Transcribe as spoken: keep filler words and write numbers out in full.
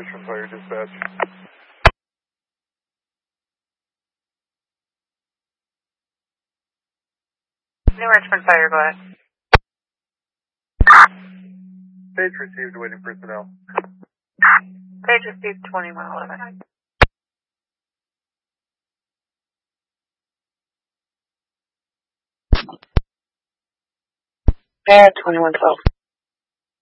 Richmond Fire Dispatch. New Richmond Fire, go ahead. Page received, waiting personnel. Page received twenty-one eleven. Yeah, twenty-one twelve.